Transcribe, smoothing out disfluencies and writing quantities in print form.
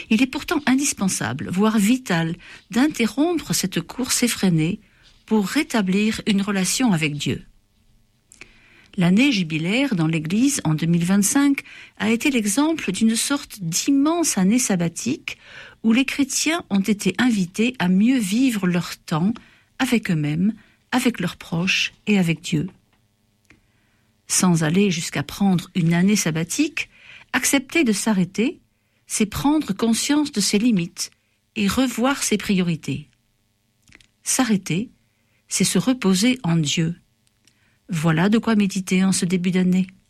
Il est pourtant indispensable, voire vital, d'interrompre cette course effrénée pour rétablir une relation avec Dieu. L'année jubilaire dans l'Église en 2025 a été l'exemple d'une sorte d'immense année sabbatique où les chrétiens ont été invités à mieux vivre leur temps avec eux-mêmes, avec leurs proches et avec Dieu. Sans aller jusqu'à prendre une année sabbatique, accepter de s'arrêter, c'est prendre conscience de ses limites et revoir ses priorités. S'arrêter, c'est se reposer en Dieu. Voilà de quoi méditer en ce début d'année.